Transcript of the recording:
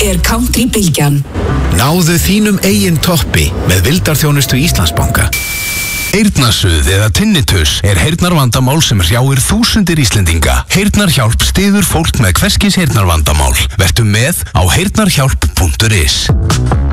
Country-bylgjan. Náðu þínum eigin toppi með vildarþjónustu Íslandsbanka. Heyrnarsuð eða tinnitus heyrnarvandamál sem hrjáir þúsundir Íslendinga. Heyrnarhjálp styður fólk með hvers kyns heyrnarvandamál. Vertu með á heyrnarhjálp.is.